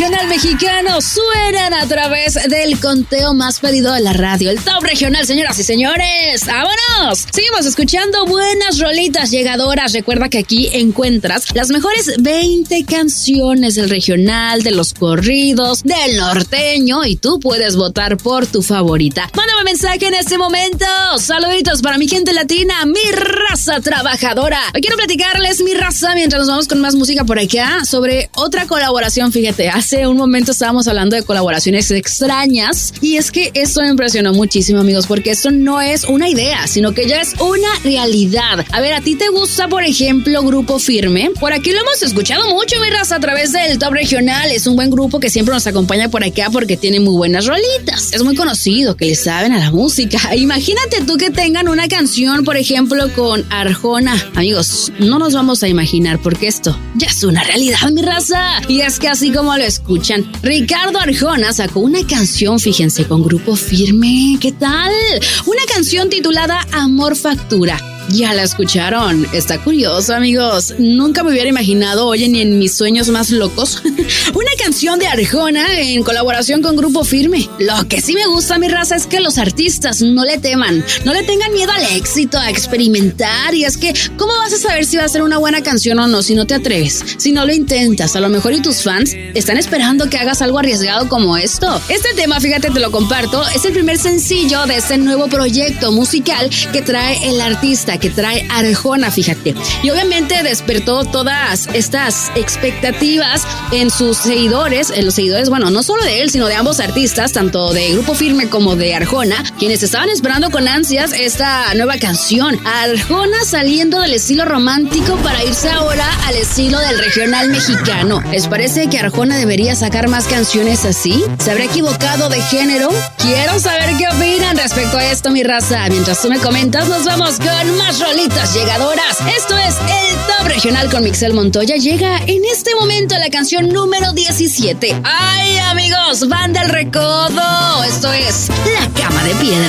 regional mexicano suenan a través del conteo más pedido de la radio, el Top Regional, señoras y señores. ¡Vámonos! Seguimos escuchando buenas rolitas llegadoras. Recuerda que aquí encuentras las mejores 20 canciones del regional, de los corridos, del norteño, y tú puedes votar por tu favorita. Mándame mensaje en este momento. Saluditos para mi gente latina, mi raza trabajadora. Hoy quiero platicarles, mi raza, mientras nos vamos con más música por acá, sobre otra colaboración. Fíjate, hace un momento estábamos hablando de colaboraciones extrañas, y es que esto me impresionó muchísimo, amigos, porque esto no es una idea, sino que ya es una realidad. A ver, ¿a ti te gusta, por ejemplo, Grupo Firme? Por aquí lo hemos escuchado mucho, mi raza, a través del Top Regional. Es un buen grupo que siempre nos acompaña por acá porque tiene muy buenas rolitas. Es muy conocido, que le saben a la música. Imagínate tú que tengan una canción, por ejemplo, con Arjona. Amigos, no nos vamos a imaginar, porque esto ya es una realidad, mi raza. Y es que así como lo escuchan, Ricardo Arjona sacó una canción, fíjense, con Grupo Firme. ¿Qué tal? Una canción titulada Amor Factura. ¿Ya la escucharon? Está curioso, amigos. Nunca me hubiera imaginado, oye, ni en mis sueños más locos, una canción de Arjona en colaboración con Grupo Firme. Lo que sí me gusta, mi raza, es que los artistas no le teman, no le tengan miedo al éxito, a experimentar. Y es que, ¿cómo vas a saber si va a ser una buena canción o no si no te atreves? Si no lo intentas, a lo mejor y tus fans están esperando que hagas algo arriesgado como esto. Este tema, fíjate, te lo comparto, es el primer sencillo de este nuevo proyecto musical que trae el artista, que trae Arjona, fíjate. Y obviamente despertó todas estas expectativas en sus seguidores, en los seguidores, bueno, no solo de él, sino de ambos artistas, tanto de Grupo Firme como de Arjona, quienes estaban esperando con ansias esta nueva canción. Arjona saliendo del estilo romántico para irse ahora al estilo del regional mexicano. ¿Les parece que Arjona debería sacar más canciones así? ¿Se habrá equivocado de género? Quiero saber qué opinan respecto a esto, mi raza. Mientras tú me comentas, nos vamos con más rolitas llegadoras. Esto es el Top Regional con Mixel Montoya. Llega en este momento la canción número 17. ¡Ay, amigos! ¡Van del Recodo! Esto es La Cama de Piedra.